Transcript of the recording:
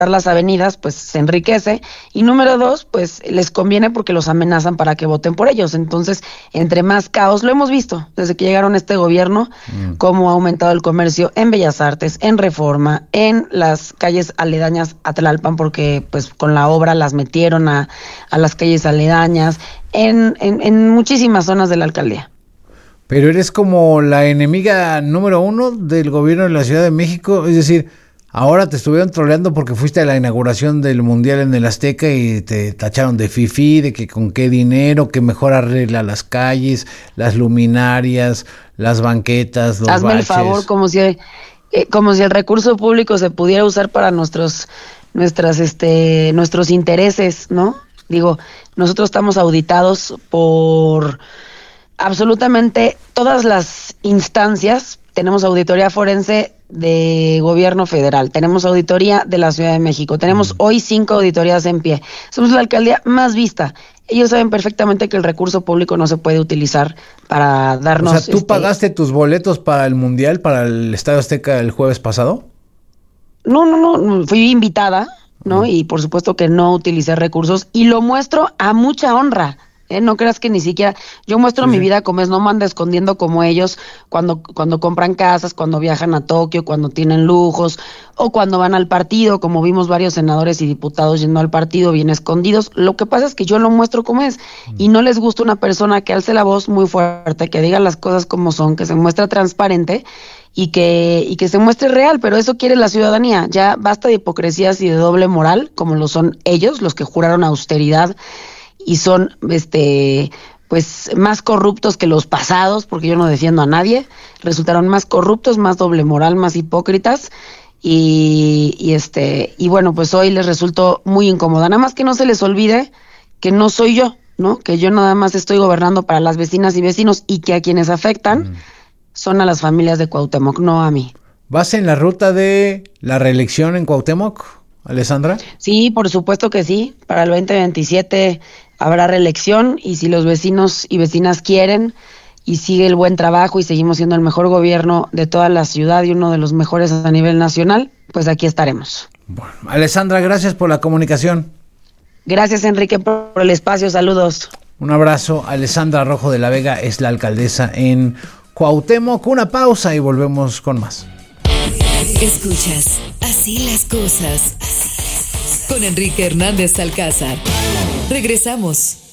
las avenidas, pues se enriquece. Y número 2, pues les conviene porque los amenazan para que voten por ellos. Entonces, entre más caos, lo hemos visto desde que llegaron a este gobierno, cómo ha aumentado el comercio en Bellas Artes, en Reforma, en las calles aledañas a Tlalpan, porque pues con la obra las metieron a las calles aledañas, en muchísimas zonas de la alcaldía. Pero eres como la enemiga número 1 del gobierno de la Ciudad de México, es decir, ahora te estuvieron troleando porque fuiste a la inauguración del Mundial en el Azteca y te tacharon de fifí, de que con qué dinero, que mejor arregla las calles, las luminarias, las banquetas, los Hazme baches. el favor, como si el recurso público se pudiera usar para nuestros intereses, ¿no? Digo, nosotros estamos auditados por absolutamente todas las instancias. Tenemos auditoría forense de gobierno federal, tenemos auditoría de la Ciudad de México, tenemos hoy 5 auditorías en pie. Somos la alcaldía más vista. Ellos saben perfectamente que el recurso público no se puede utilizar para darnos... O sea, ¿tú pagaste tus boletos para el Mundial, para el Estadio Azteca el jueves pasado? No, fui invitada, ¿no? Y por supuesto que no utilicé recursos y lo muestro a mucha honra. No creas que ni siquiera, yo muestro mi vida como es, no me ando escondiendo como ellos cuando compran casas, cuando viajan a Tokio, cuando tienen lujos, o cuando van al partido, como vimos varios senadores y diputados yendo al partido bien escondidos. Lo que pasa es que yo lo muestro como es, y no les gusta una persona que alce la voz muy fuerte, que diga las cosas como son, que se muestra transparente y que se muestre real, pero eso quiere la ciudadanía. Ya basta de hipocresías y de doble moral, como lo son ellos, los que juraron austeridad y son pues más corruptos que los pasados, porque yo no defiendo a nadie. Resultaron más corruptos, más doble moral, más hipócritas, y bueno, pues hoy les resultó muy incómoda. Nada más que no se les olvide que no soy yo, ¿no? Que yo nada más estoy gobernando para las vecinas y vecinos, y que a quienes afectan son a las familias de Cuauhtémoc, no a mí. ¿Vas en la ruta de la reelección en Cuauhtémoc, Alessandra? Sí, por supuesto que sí. Para el 2027 habrá reelección, y si los vecinos y vecinas quieren y sigue el buen trabajo y seguimos siendo el mejor gobierno de toda la ciudad y uno de los mejores a nivel nacional, pues aquí estaremos. Bueno, Alessandra, gracias por la comunicación. Gracias, Enrique, por el espacio. Saludos. Un abrazo. Alessandra Rojo de la Vega es la alcaldesa en Cuauhtémoc. Una pausa y volvemos con más. Escuchas Así las cosas con Enrique Hernández Alcázar. Regresamos.